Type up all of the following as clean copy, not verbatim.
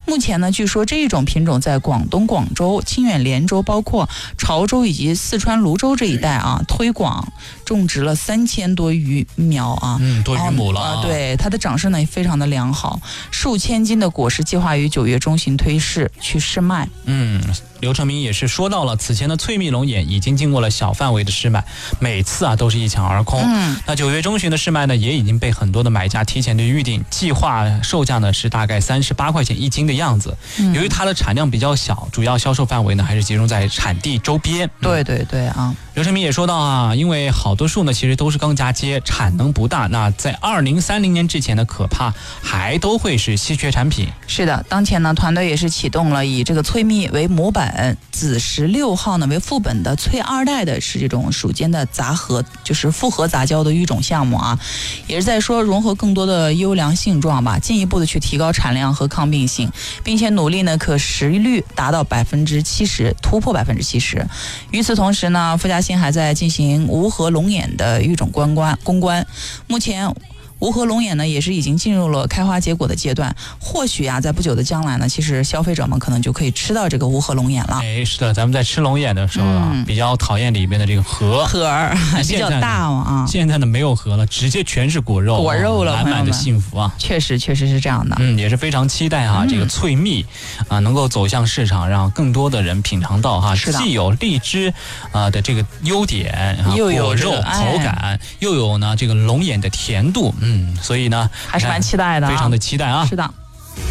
目前呢，据说这种品种在广东广州、清远连州，包括潮州以及四川泸州这一带啊，推广种植了3000多余苗啊， 多余亩了啊。 对，它的长势呢也非常的良好，数千斤的果实计划于9月中旬推市去试卖。 刘成明也是说到了，此前的翠蜜龙眼已经经过了小范围的试卖，每次啊都是一抢而空。那9月中旬的试卖呢，也已经被很多的买家提前的预定，计划售价呢是大概38块钱1斤的样子。由于它的产量比较小，主要销售范围呢还是集中在产地周边。 对对对啊。 刘成明也说到啊，因为好多树呢其实都是刚嫁接，产能不大，那在2030年之前呢，可怕还都会是稀缺产品。 是的，当前呢，团队也是启动了以这个翠蜜为模本，紫16号呢为副本的翠2代的是这种属间的杂合，就是复合杂交的育种项目啊，也是在说融合更多的优良性状吧，进一步的去提高产量和抗病性，并且努力呢可食率达到70%，突破70%。与此同时呢，傅家兴还在进行无核龙眼的育种公关，目前无核龙眼呢，也是已经进入了开花结果的阶段。或许啊，在不久的将来呢，其实消费者们可能就可以吃到这个无核龙眼了。 是的，咱们在吃龙眼的时候啊，比较讨厌里面的这个核儿比较大嘛啊。 现在呢没有核了，直接全是果肉了，满满的幸福啊！ 确实是这样的。 也是非常期待啊，这个翠蜜啊能够走向市场，让更多的人品尝到哈，既有荔枝的这个优点， 又有果肉口感，又有呢这个龙眼的甜度。所以呢还是蛮期待的， 非常的期待啊。 是的。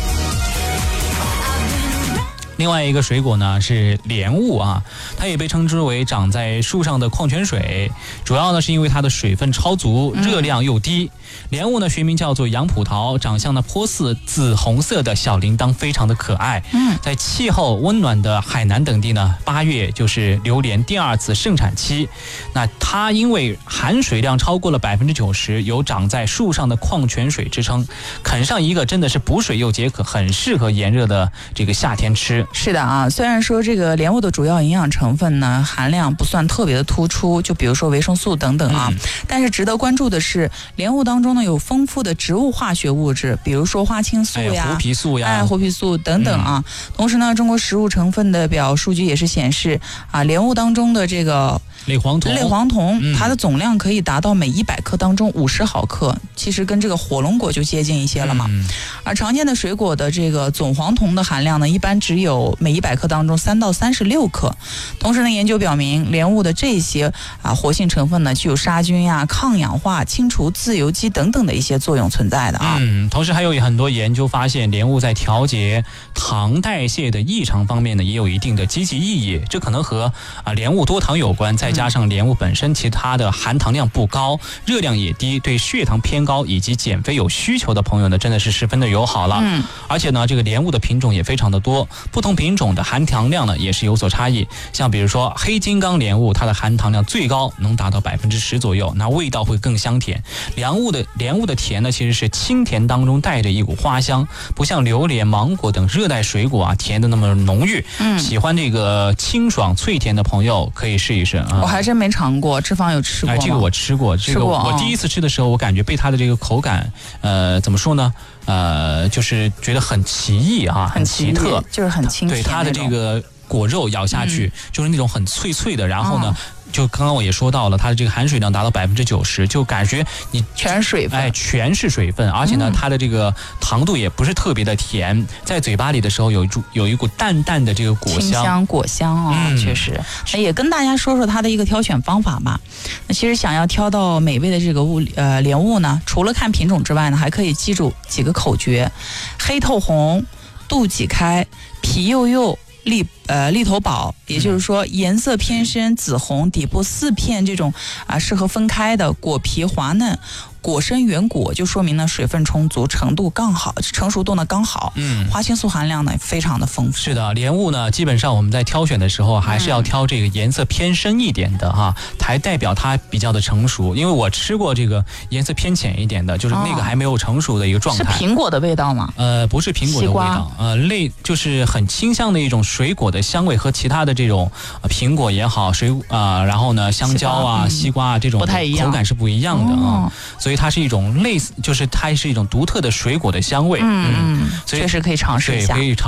另外一个水果呢是莲雾啊，它也被称之为长在树上的矿泉水，主要呢是因为它的水分超足，热量又低。莲雾呢学名叫做洋葡萄，长相呢颇似紫红色的小铃铛，非常的可爱。在气候温暖的海南等地呢，8月就是榴莲第2次盛产期。那它因为含水量超过了90%，有长在树上的矿泉水之称，啃上一个真的是补水又解渴，很适合炎热的这个夏天吃。 是的啊，虽然说这个莲雾的主要营养成分呢含量不算特别的突出，就比如说维生素等等啊，但是值得关注的是，莲雾当中呢有丰富的植物化学物质，比如说花青素呀、 胡皮素呀、 胡皮素等等啊。同时呢，中国食物成分的表数据也是显示啊，莲雾当中的这个类黄酮，它的总量可以达到每100克当中50毫克，其实跟这个火龙果就接近一些了嘛。而常见的水果的这个总黄酮的含量呢，一般只有每100克当中3到36克。同时呢，研究表明，莲雾的这些活性成分呢，具有杀菌呀、抗氧化、清除自由基等等的一些作用存在的啊。 同时还有很多研究发现，莲雾在调节糖代谢的异常方面呢，也有一定的积极意义。这可能和莲雾多糖有关，再加上莲雾本身其他的含糖量不高，热量也低，对血糖偏高以及减肥有需求的朋友呢，真的是十分的友好了。而且呢，这个莲雾的品种也非常的多，不同品种的含糖量呢也是有所差异。像比如说黑金刚莲雾，它的含糖量最高能达到10%左右，那味道会更香甜。莲雾的甜呢，其实是清甜当中带着一股花香，不像榴莲、芒果等热带水果甜的那么浓郁。喜欢这个清爽脆甜的朋友可以试一试啊。 我还真没尝过，志芳有吃过吗？ 这个我吃过，我第一次吃的时候，我感觉被它的这个口感，怎么说呢？就是觉得很奇异啊，很奇特， 就是很清甜。 对它的这个果肉咬下去，就是那种很脆脆的，然后呢。就刚刚我也说到了，它的这个含水量达到90%，就感觉你全是水分， 全是水分，而且呢，它的这个糖度也不是特别的甜，在嘴巴里的时候有一股淡淡的这个果香， 清香果香确实。那也跟大家说说它的一个挑选方法吧。那其实想要挑到美味的这个莲雾呢，除了看品种之外呢，还可以记住几个口诀：黑透红、肚脊开、皮幼幼。立头宝，也就是说颜色偏深紫红，底部4片这种适合分开的，果皮滑嫩，果身圆果，就说明呢水分充足，程度刚好，成熟度呢刚好。花青素含量呢非常的丰富。 是的，莲雾呢基本上我们在挑选的时候还是要挑这个颜色偏深一点的哈，才代表它比较的成熟。因为我吃过这个颜色偏浅一点的，就是那个还没有成熟的一个状态。 是苹果的味道吗？ 不是苹果的味道，就是很清香的一种水果的香味，和其他的这种苹果也好，然后呢香蕉啊、西瓜啊这种口感是不一样的啊。所以它是一种类似，就是它是一种独特的水果的香味。 所以确实可以尝试一下。 对，可以尝